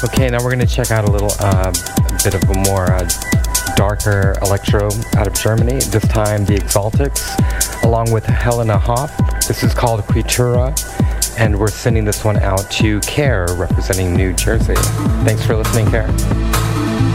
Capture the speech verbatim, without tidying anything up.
Okay, now we're going to check out a little uh, bit of a more uh, darker electro out of Germany. This time the Exaltics, along with Helena Hoff. This is called Quitura, and we're sending this one out to Care, representing New Jersey. Thanks for listening, Care.